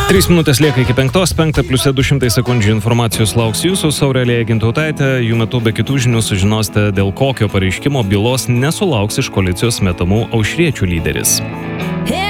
3 minutės lieka iki 5 plius 200 sekundžių informacijos lauks jūsų, Aurelija Gintautaitė. Jų metu be kitų žinių sužinosite, dėl kokio pareiškimo bylos nesulauks iš koalicijos metamų aušriečių lyderis.